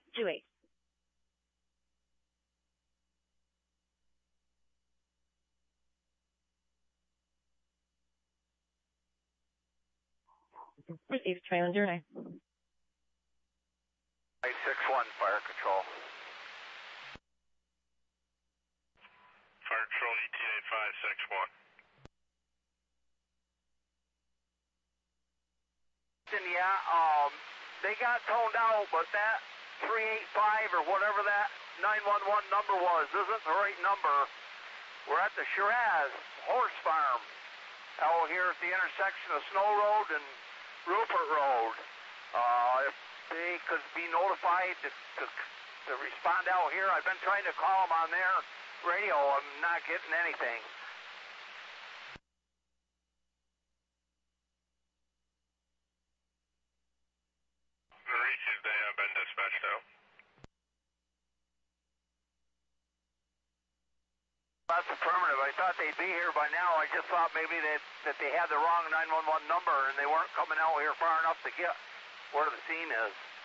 Dewey. Received, trailing 09. 861, Fire Control. Fire Control ETA 561. Yeah, they got toned out, but that 385 or whatever that 911 number was isn't the right number. We're at the Shiraz Horse Farm out here at the intersection of Snow Road and Rupert Road. If they could be notified to respond out here, I've been trying to call them on their radio. I'm not getting anything. Reaches, they have been dispatched out. That's affirmative. I thought they'd be here by now. I just thought maybe that they had the wrong 911 number and they weren't coming out here far enough to get where the scene is.